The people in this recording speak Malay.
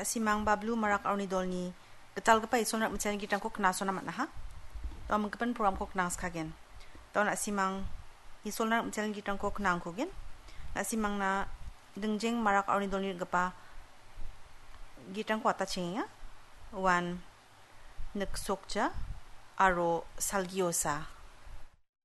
simang bablu marak arni dolni getal gepai sonat mencari gitang ko kena sonat nah ha to mengkepen program ko kenang skagen to nak simang isolna mencari gitang ko kenang ko gen nak simang na dengjeng marak arni dolni gepa gitang ko ata chinga wan neksokja aro salgiosa